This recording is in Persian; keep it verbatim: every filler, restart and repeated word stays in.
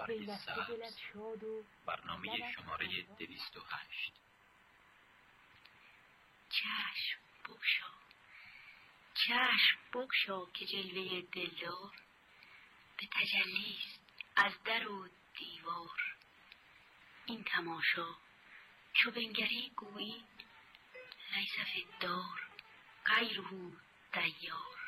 برگ سبز، برنامه شماره دویست و هشت. چشم بگشا، چشم بگشا که جلوه دلدار به تجلیست از در و دیوار. این تماشا چو بنگری گویی لیس فی الدار غیره دیار.